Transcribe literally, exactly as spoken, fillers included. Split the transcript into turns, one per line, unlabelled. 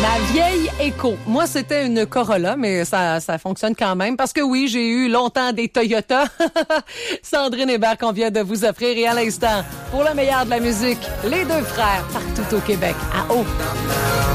La vieille Éco. Moi, c'était une Corolla, mais ça, ça fonctionne quand même. Parce que oui, j'ai eu longtemps des Toyota. Sandrine Hébert qu'on vient de vous offrir. Et à l'instant, pour le meilleur de la musique, les deux frères partout au Québec. À haut.